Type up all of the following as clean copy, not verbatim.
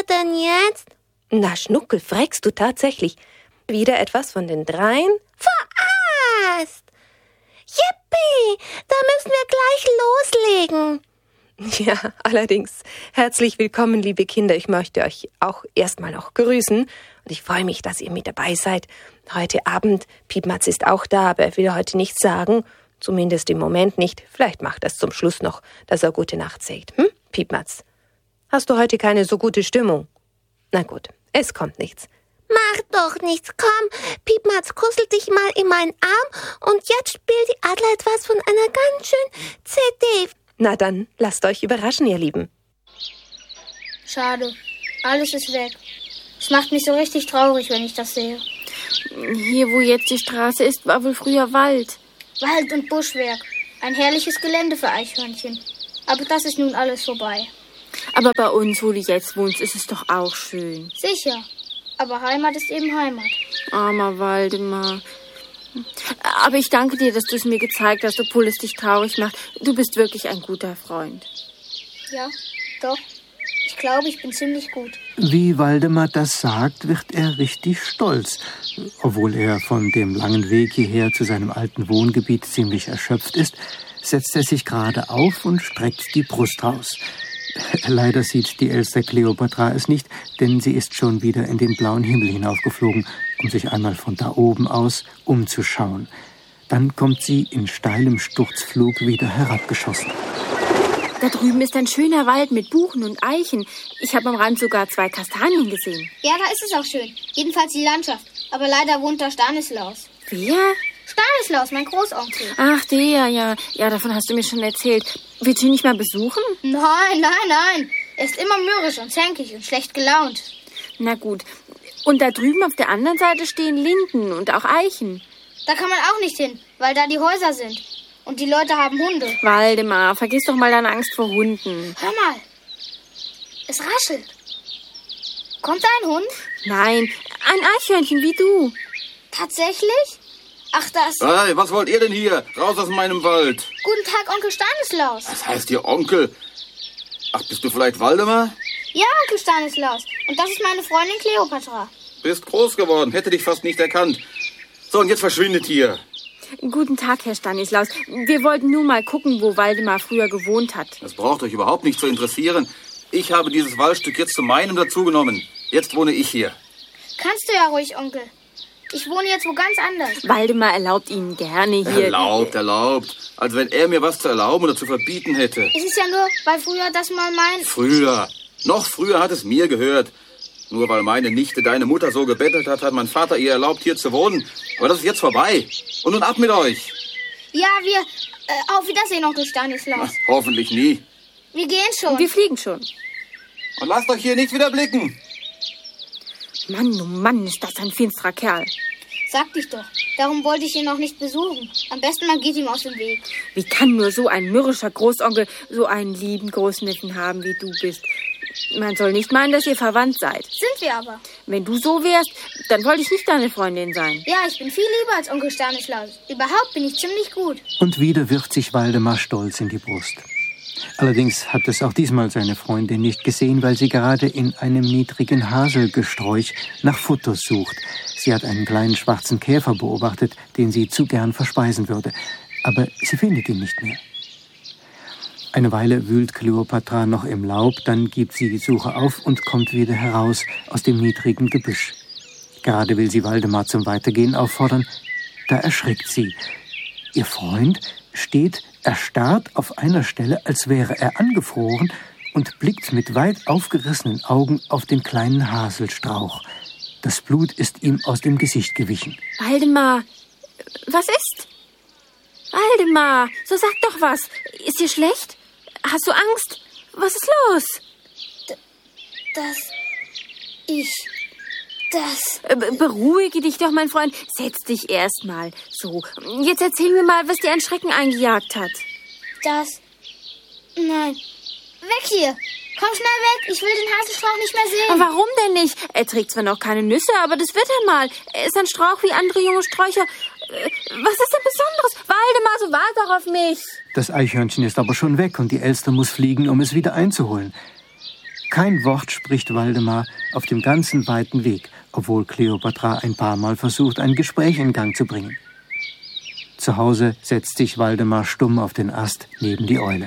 denn jetzt? Na, Schnuckel, fragst du tatsächlich wieder etwas von den dreien? Verarscht! Yippie, da müssen wir gleich loslegen. Ja, allerdings. Herzlich willkommen, liebe Kinder. Ich möchte euch auch erstmal noch grüßen. Und ich freue mich, dass ihr mit dabei seid. Heute Abend, Piepmatz ist auch da, aber er will heute nichts sagen. Zumindest im Moment nicht. Vielleicht macht er es zum Schluss noch, dass er gute Nacht sagt. Piepmatz, hast du heute keine so gute Stimmung? Na gut, es kommt nichts. Mach doch nichts, komm. Piepmatz kuschelt dich mal in meinen Arm und jetzt spielt die Adler etwas von einer ganz schönen CD. Na dann, lasst euch überraschen, ihr Lieben. Schade, alles ist weg. Es macht mich so richtig traurig, wenn ich das sehe. Hier, wo jetzt die Straße ist, war wohl früher Wald. Wald und Buschwerk. Ein herrliches Gelände für Eichhörnchen. Aber das ist nun alles vorbei. Aber bei uns, wo du jetzt wohnst, ist es doch auch schön. Sicher. Aber Heimat ist eben Heimat. Armer Waldemar. Aber ich danke dir, dass du es mir gezeigt hast, obwohl es dich traurig macht. Du bist wirklich ein guter Freund. Ja, doch. Ich glaube, ich bin ziemlich gut. Wie Waldemar das sagt, wird er richtig stolz. Obwohl er von dem langen Weg hierher zu seinem alten Wohngebiet ziemlich erschöpft ist, setzt er sich gerade auf und streckt die Brust raus. Leider sieht die Elster Kleopatra es nicht, denn sie ist schon wieder in den blauen Himmel hinaufgeflogen, um sich einmal von da oben aus umzuschauen. Dann kommt sie in steilem Sturzflug wieder herabgeschossen. Da drüben ist ein schöner Wald mit Buchen und Eichen. Ich habe am Rand sogar 2 Kastanien gesehen. Ja, da ist es auch schön. Jedenfalls die Landschaft. Aber leider wohnt da Stanislaus. Wer? Stanislaus, mein Großonkel. Ach, der, ja. Ja, davon hast du mir schon erzählt. Willst du ihn nicht mal besuchen? Nein. Er ist immer mürrisch und zänkig und schlecht gelaunt. Na gut. Und da drüben auf der anderen Seite stehen Linden und auch Eichen. Da kann man auch nicht hin, weil da die Häuser sind. Und die Leute haben Hunde. Waldemar, vergiss doch mal deine Angst vor Hunden. Hör mal. Es raschelt. Kommt da ein Hund? Nein, ein Eichhörnchen wie du. Tatsächlich? Ach, das... Hey, was wollt ihr denn hier? Raus aus meinem Wald. Guten Tag, Onkel Stanislaus. Was heißt hier Onkel? Ach, bist du vielleicht Waldemar? Ja, Onkel Stanislaus. Und das ist meine Freundin Kleopatra. Bist groß geworden, hätte dich fast nicht erkannt. So, und jetzt verschwindet hier. Guten Tag, Herr Stanislaus. Wir wollten nur mal gucken, wo Waldemar früher gewohnt hat. Das braucht euch überhaupt nicht zu interessieren. Ich habe dieses Waldstück jetzt zu meinem dazugenommen. Jetzt wohne ich hier. Kannst du ja ruhig, Onkel. Ich wohne jetzt wo ganz anders. Waldemar erlaubt Ihnen gerne hier... Erlaubt. Als wenn er mir was zu erlauben oder zu verbieten hätte. Es ist ja nur, weil früher das mal mein... Früher. Noch früher hat es mir gehört. Nur weil meine Nichte deine Mutter so gebettelt hat, hat mein Vater ihr erlaubt, hier zu wohnen. Aber das ist jetzt vorbei. Und nun ab mit euch. Ja, wir... auf Wiedersehen, Onkel Stanislaus. Ach, hoffentlich nie. Wir gehen schon. Wir fliegen schon. Und lasst euch hier nicht wieder blicken. Mann, oh Mann, ist das ein finsterer Kerl. Sag dich doch. Darum wollte ich ihn noch nicht besuchen. Am besten man geht ihm aus dem Weg. Wie kann nur so ein mürrischer Großonkel so einen lieben Großneffen haben, wie du bist? Man soll nicht meinen, dass ihr verwandt seid. Sind wir aber. Wenn du so wärst, dann wollte ich nicht deine Freundin sein. Ja, ich bin viel lieber als Onkel Stanislaus. Überhaupt bin ich ziemlich gut. Und wieder wirft sich Waldemar stolz in die Brust. Allerdings hat es auch diesmal seine Freundin nicht gesehen, weil sie gerade in einem niedrigen Haselgesträuch nach Futter sucht. Sie hat einen kleinen schwarzen Käfer beobachtet, den sie zu gern verspeisen würde. Aber sie findet ihn nicht mehr. Eine Weile wühlt Kleopatra noch im Laub, dann gibt sie die Suche auf und kommt wieder heraus aus dem niedrigen Gebüsch. Gerade will sie Waldemar zum Weitergehen auffordern, da erschrickt sie. Ihr Freund steht erstarrt auf einer Stelle, als wäre er angefroren, und blickt mit weit aufgerissenen Augen auf den kleinen Haselstrauch. Das Blut ist ihm aus dem Gesicht gewichen. Waldemar, was ist? Waldemar, so sag doch was. Ist dir schlecht? Hast du Angst? Was ist los? Beruhige dich doch, mein Freund. Setz dich erst mal. So, jetzt erzähl mir mal, was dir ein Schrecken eingejagt hat. Nein. Weg hier. Komm schnell weg. Ich will den Haselstrauch nicht mehr sehen. Warum denn nicht? Er trägt zwar noch keine Nüsse, aber das wird er mal. Er ist ein Strauch wie andere junge Sträucher. Was ist denn Besonderes? Waldemar, so wart doch auf mich. Das Eichhörnchen ist aber schon weg und die Elster muss fliegen, um es wieder einzuholen. Kein Wort spricht Waldemar auf dem ganzen weiten Weg, obwohl Kleopatra ein paar Mal versucht, ein Gespräch in Gang zu bringen. Zu Hause setzt sich Waldemar stumm auf den Ast neben die Eule.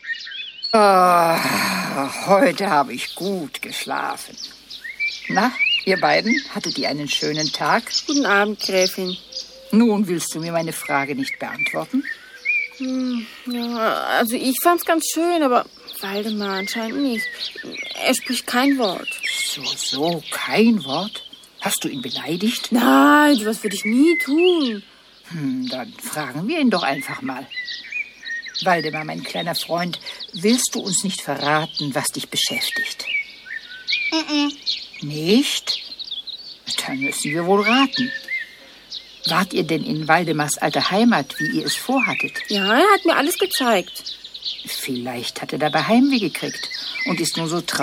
Heute habe ich gut geschlafen. Na, ihr beiden, hattet ihr einen schönen Tag? Guten Abend, Gräfin. Nun willst du mir meine Frage nicht beantworten? Ja, also ich fand's ganz schön, aber Waldemar anscheinend nicht. Er spricht kein Wort. So, kein Wort? Hast du ihn beleidigt? Nein, was würde ich nie tun. Dann fragen wir ihn doch einfach mal. Waldemar, mein kleiner Freund, willst du uns nicht verraten, was dich beschäftigt? Nicht? Dann müssen wir wohl raten. Wart ihr denn in Waldemars alter Heimat, wie ihr es vorhattet? Ja, er hat mir alles gezeigt. Vielleicht hat er dabei Heimweh gekriegt und ist nur so traurig.